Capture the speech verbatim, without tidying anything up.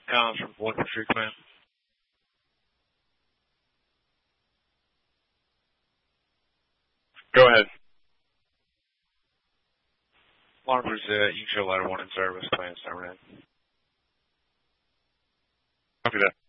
Collins from Boyd Street Command. Go ahead. Monitors, uh, you can show ladder one in service, plans terminated. Copy that.